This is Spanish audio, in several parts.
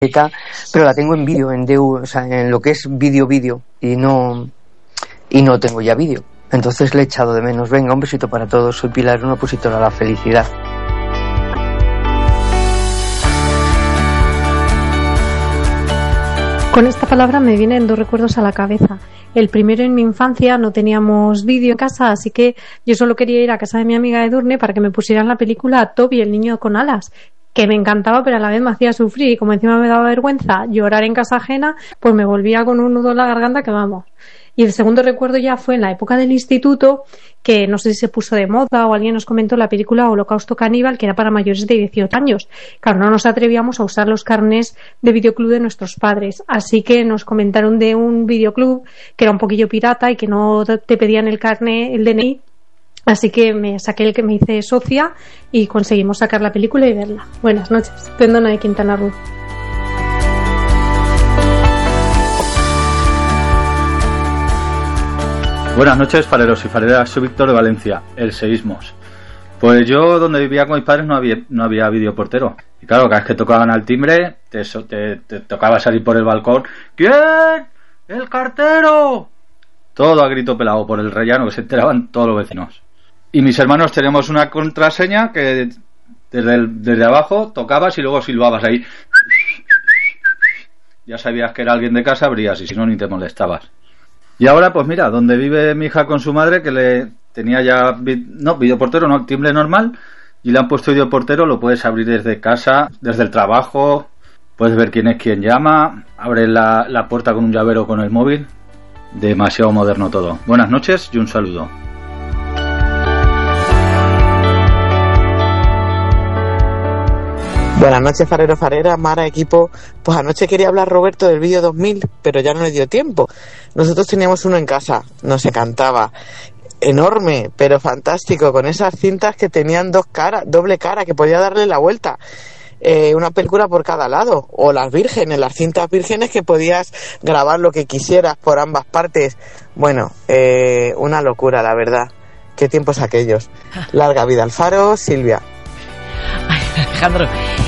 pero la tengo en vídeo, en DV, o sea, en lo que es vídeo, y no tengo ya vídeo. Entonces le he echado de menos. Venga, un besito para todos. Soy Pilar, una opositora a la felicidad. Con esta palabra me vienen dos recuerdos a la cabeza. El primero, en mi infancia no teníamos vídeo en casa, así que yo solo quería ir a casa de mi amiga Edurne para que me pusieran la película Toby, el niño con alas, que me encantaba, pero a la vez me hacía sufrir, y como encima me daba vergüenza llorar en casa ajena, pues me volvía con un nudo en la garganta que vamos. Y el segundo recuerdo ya fue en la época del instituto, que no sé si se puso de moda o alguien nos comentó la película Holocausto Caníbal, que era para mayores de 18 años. Claro, no nos atrevíamos a usar los carnés de videoclub de nuestros padres, así que nos comentaron de un videoclub que era un poquillo pirata y que no te pedían el carné, el DNI. Así que me saqué el que me hice socia y conseguimos sacar la película y verla. Buenas noches, Pendona de Quintana Roo. Buenas noches, fareros y fareras. Soy Víctor de Valencia, el Seísmos. Pues yo, donde vivía con mis padres, no había videoportero. Y claro, cada vez que tocaban al timbre, te tocaba salir por el balcón. ¿Quién? ¡El cartero! Todo a grito pelado por el rellano, que se enteraban todos los vecinos. Y mis hermanos teníamos una contraseña que desde abajo tocabas y luego silbabas ahí. Ya sabías que era alguien de casa, abrías, y si no, ni te molestabas. Y ahora, pues mira, donde vive mi hija con su madre, que le tenía ya... No, videoportero, no, timbre normal, y le han puesto videoportero, lo puedes abrir desde casa, desde el trabajo, puedes ver quién es quien llama, abre la puerta con un llavero con el móvil. Demasiado moderno todo. Buenas noches y un saludo. Buenas noches, farero, farera, Mara, equipo. Pues anoche quería hablar Roberto del vídeo 2000, pero ya no le dio tiempo. Nosotros teníamos uno en casa, nos encantaba. Enorme, pero fantástico, con esas cintas que tenían doble cara, que podía darle la vuelta. Una película por cada lado. O las cintas vírgenes que podías grabar lo que quisieras por ambas partes. Bueno, una locura, la verdad. Qué tiempos aquellos. Larga vida al faro, Silvia. Ay, Alejandro,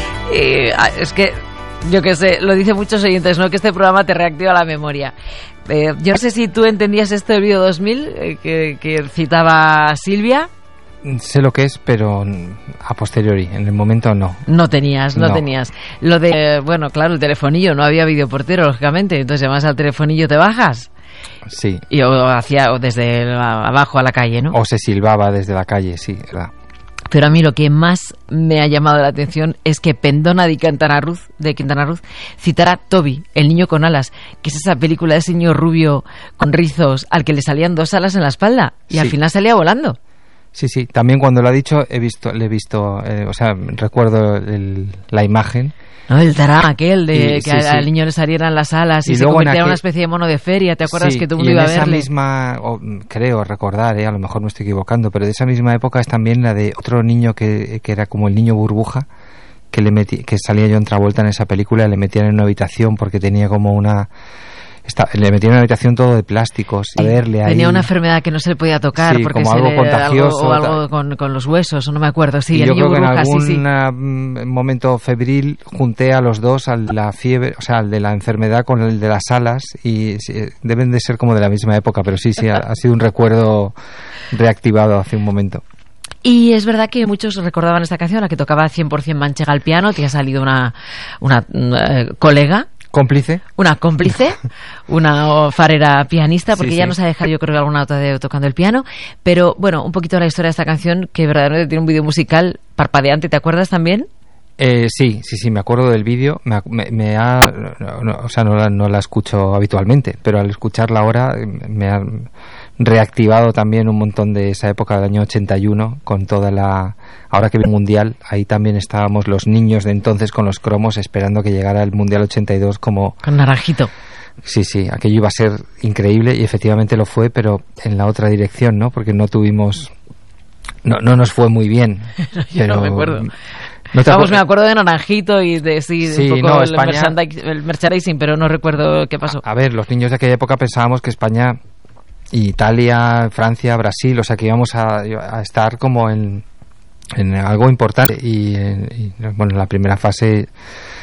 es que, yo qué sé, lo dicen muchos oyentes, ¿no? Que este programa te reactiva la memoria. Yo no sé si tú entendías esto del vídeo 2000 que citaba Silvia. Sé lo que es, pero a posteriori, en el momento no. No tenías. Lo de, bueno, claro, el telefonillo, no había videoportero, lógicamente, entonces llamas al telefonillo, te bajas. Sí. O desde abajo a la calle, ¿no? O se silbaba desde la calle, sí, verdad. Pero a mí lo que más me ha llamado la atención es que Pendona de Quintana Roo citara Toby, el niño con alas, que es esa película de ese niño rubio con rizos al que le salían 2 alas en la espalda y al final salía volando. Sí, también cuando lo ha dicho le he visto, recuerdo la imagen. No, el drama aquel de al niño le salieran las alas y se convirtiera en una especie de mono de feria, ¿te acuerdas que todo el mundo iba a verle? Y en esa misma, creo recordar, a lo mejor me estoy equivocando, pero de esa misma época es también la de otro niño que era como el niño burbuja, que salía John Travolta en esa película, le metían en una habitación porque tenía como le metían en una habitación todo de plásticos. A verle ahí. Tenía una enfermedad que no se le podía tocar porque como algo contagioso o algo con los huesos, o no me acuerdo. Sí, y el yo niño creo burbuja, que en algún momento febril junté a los dos, al de la fiebre, o sea, al de la enfermedad con el de las alas, y deben de ser como de la misma época, pero sí, ha sido un recuerdo reactivado hace un momento. Y es verdad que muchos recordaban esta canción, la que tocaba 100% Manchega al piano. Te ha salido una colega. ¿Cómplice? Una cómplice, una farera pianista, porque ella nos ha dejado, yo creo, alguna nota tocando el piano. Pero, bueno, un poquito la historia de esta canción, que verdaderamente tiene un vídeo musical parpadeante. ¿Te acuerdas también? Sí, me acuerdo del vídeo. No la escucho habitualmente, pero al escucharla ahora me ha reactivado también un montón de esa época del año 81, con toda ahora que viene el Mundial, ahí también estábamos los niños de entonces con los cromos esperando que llegara el Mundial 82 como... Con naranjito. Sí, aquello iba a ser increíble y efectivamente lo fue, pero en la otra dirección, ¿no? Porque no no nos fue muy bien. No me acuerdo. Me acuerdo de naranjito y de un poco el merchandising, pero no recuerdo qué pasó. A ver, los niños de aquella época pensábamos que España, Italia, Francia, Brasil, o sea que íbamos a estar como en algo importante y bueno, en la primera fase